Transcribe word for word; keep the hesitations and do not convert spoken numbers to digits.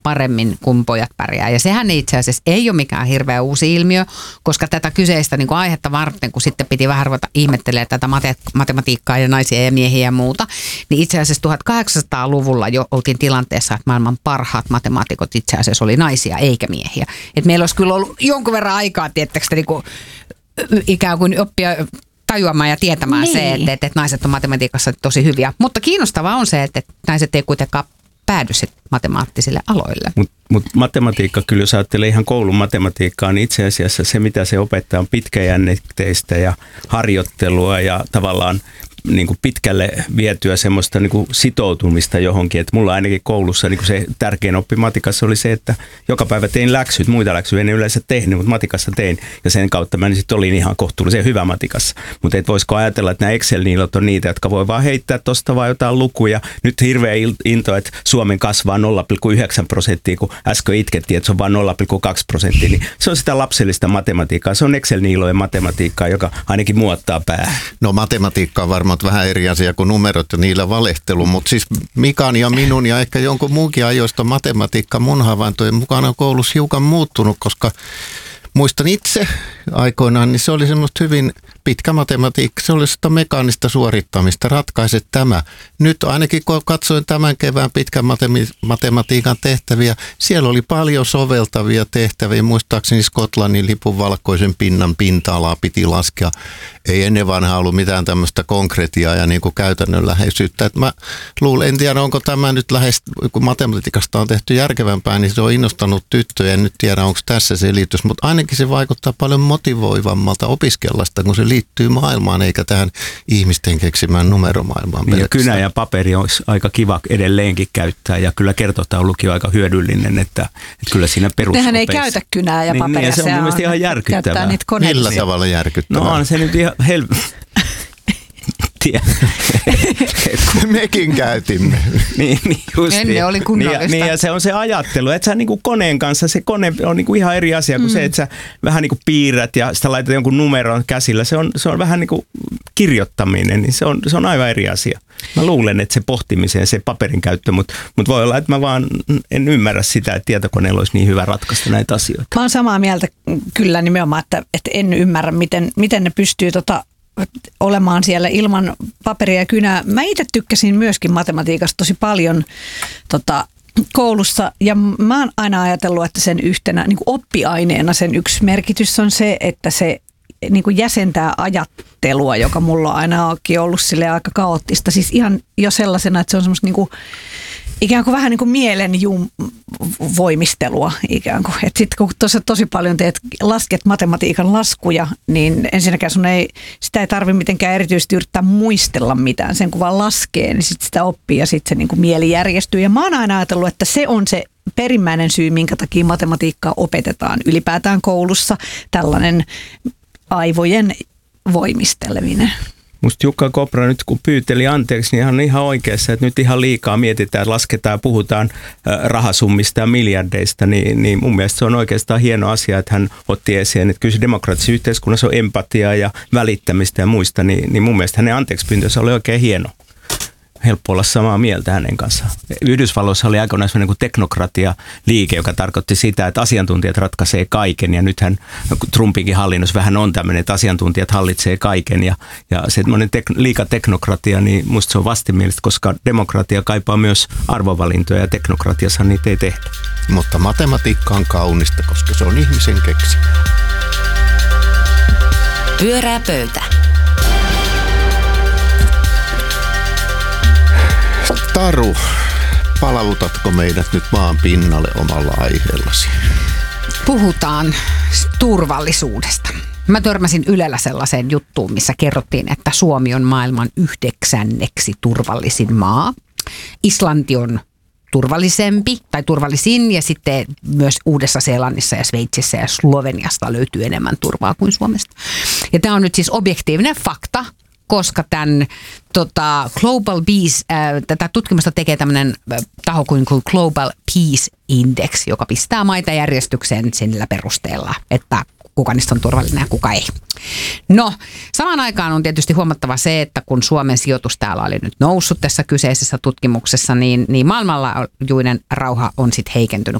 paremmin, kun pojat pärjää. Ja sehän itse asiassa ei ole mikään hirveä uusi ilmiö, koska tätä kyseistä niin kuin aihetta varten, kun sitten piti vähän ruveta ihmettelemään tätä mate- matematiikkaa ja naisia ja miehiä ja muuta, niin itse asiassa tuhatkahdeksansataaluvulla jo oltiin tilanteessa, että maailman parhaat matemaatikot itse asiassa oli naisia eikä miehiä. Et meillä olisi kyllä ollut jonkun verran aikaa, tiettäkö sitä niin kuin, ikään kuin oppia tajuamaan ja tietämään niin. se, että, että naiset on matematiikassa tosi hyviä. Mutta kiinnostavaa on se, että naiset ei kuitenkaan päädy sitten matemaattisille aloille. Mutta mut matematiikka, kyllä jos ajattelee ihan koulun matematiikkaa, niin itse asiassa se, mitä se opettaa, on pitkäjännitteistä ja harjoittelua ja tavallaan niin kuin pitkälle vietyä semmoista niin kuin sitoutumista johonkin. Että mulla ainakin koulussa niin kuin se tärkein oppi matikassa oli se, että joka päivä tein läksyt, muita läksyjä en yleensä tehnyt, mutta matikassa tein. Ja sen kautta mä sitten olin ihan kohtuullisen hyvä matikassa. Mutta et voisiko ajatella, että nämä Excel-niilot on niitä, jotka voi vaan heittää tuosta vaan jotain lukuja. Nyt hirveä into, että Suomen kasvaa nolla pilkku yhdeksän prosenttia, kun äsken itkettiin, että se on vain nolla pilkku kaksi prosenttia. Niin se on sitä lapsellista matematiikkaa. Se on Excel-niilojen matematiikkaa, joka ainakin muottaa päähän. No matematiikka on varmaan vähän eri asia kuin numerot ja niillä valehtelu, mutta siis Mikan ja minun ja ehkä jonkun muunkin ajoista matematiikka mun havaintojen mukana on koulussa hiukan muuttunut, koska muistan itse aikoinaan, niin se oli semmoista hyvin pitkä matematiikka, se oli sitä mekaanista suorittamista, ratkaise tämä. Nyt ainakin kun katsoin tämän kevään pitkän matematiikan tehtäviä, siellä oli paljon soveltavia tehtäviä. Muistaakseni Skotlannin lipun valkoisen pinnan pinta-alaa piti laskea. Ei ennen vanhaa ollut mitään tämmöistä konkretiaa ja niin kuin käytännönläheisyyttä. Et mä luulen, en tiedä onko tämä nyt lähes, kun matematiikasta on tehty järkevämpää, niin se on innostanut tyttöjä. En nyt tiedä, onko tässä selitys, mutta ainakin se vaikuttaa paljon motivoivammalta opiskella sitä, kun se liittyy maailmaan eikä tähän ihmisten keksimään numeromaailmaan. Niin ja kynä ja paperi olisi aika kiva edelleenkin käyttää ja kyllä kertotaulukin on aika hyödyllinen, että, että kyllä siinä perusopeissa. Nehän ei käytä kynää ja paperia. Niin, niin, se on mun mielestä ihan järkyttävää. Millä niin. tavalla järkyttävää? No on se nyt ihan helvetti. Mekin käytimme. niin, niin just Ennen niin. oli kunnollista. Niin, ja se on se ajattelu, että sä niinku koneen kanssa, se kone on niinku ihan eri asia kuin mm. se, että sä vähän niinku piirrät ja sitä laitat jonkun numeron käsillä. Se on, se on vähän niinku kirjoittaminen, niin se on, se on aivan eri asia. Mä luulen, että se pohtimisen ja se paperin käyttö, mutta mut voi olla, että mä vaan en ymmärrä sitä, että tietokoneella olisi niin hyvä ratkaista näitä asioita. Mä oon samaa mieltä kyllä nimenomaan, että, että en ymmärrä, miten, miten ne pystyy tota olemaan siellä ilman paperia ja kynää. Mä itse tykkäsin myöskin matematiikasta tosi paljon tota, koulussa ja mä oon aina ajatellut, että sen yhtenä niin kuin oppiaineena sen yksi merkitys on se, että se niin kuin jäsentää ajattelua, joka mulla on aina ollut sille aika kaoottista. Siis ihan jo sellaisena, että se on semmoista niin kuin, ikään kuin vähän niin kuin mielen voimistelua ikään kuin. Että sitten kun tuossa tosi paljon teet, lasket matematiikan laskuja, niin ensinnäkään sun ei, sitä ei tarvitse mitenkään erityisesti yrittää muistella mitään. Sen kun vaan laskee, niin sitten sitä oppii ja sitten se niin kuin mieli järjestyy. Ja mä oon aina ajatellut, että se on se perimmäinen syy, minkä takia matematiikkaa opetetaan ylipäätään koulussa. Tällainen aivojen voimisteleminen. Musta Jukka Kopra nyt kun pyyteli anteeksi, niin hän on ihan oikeassa, että nyt ihan liikaa mietitään, lasketaan, puhutaan rahasummista ja miljardeista, niin, niin mun mielestä se on oikeastaan hieno asia, että hän otti esiin, että kyllä se demokraattisessa yhteiskunnassa on empatiaa ja välittämistä ja muista, niin, niin mun mielestä hänen anteeksipyyntönsä oli oikein hieno. Helppo olla samaa mieltä hänen kanssaan. Yhdysvalloissa oli aikoinaan sellainen kuin teknokratia-liike, joka tarkoitti sitä, että asiantuntijat ratkaisee kaiken. Ja nythän Trumpinkin hallinnossa vähän on tämmöinen, että asiantuntijat hallitsee kaiken. Ja, ja se tek- liika teknokratia, niin musta se on vastenmielistä, koska demokratia kaipaa myös arvovalintoja ja teknokratiassa niitä ei tehdä. Mutta matematiikka on kaunista, koska se on ihmisen keksimä. Pyörää pöytä. Taru, palautatko meidät nyt maan pinnalle omalla aiheellasi? Puhutaan turvallisuudesta. Mä törmäsin Ylellä sellaiseen juttuun, missä kerrottiin, että Suomi on maailman yhdeksänneksi turvallisin maa. Islanti on turvallisempi tai turvallisin ja sitten myös Uudessa-Seelannissa ja Sveitsissä ja Sloveniasta löytyy enemmän turvaa kuin Suomesta. Ja tämä on nyt siis objektiivinen fakta, koska tämän tota, Global Peace, äh, tätä tutkimusta tekee tämmöinen äh, taho kuin Global Peace Index, joka pistää maita järjestykseen sillä perusteella, että kuka niistä on turvallinen ja kuka ei. No, samaan aikaan on tietysti huomattava se, että kun Suomen sijoitus täällä oli nyt noussut tässä kyseisessä tutkimuksessa, niin, niin maailmanlaajuinen rauha on sitten heikentynyt